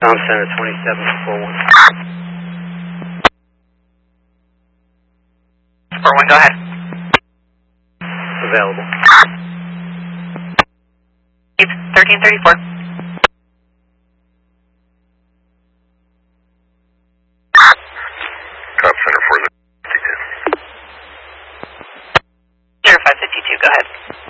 Tom Center 2741. 41, go ahead. Available. 1334. Tom Center 452. 0552, go ahead.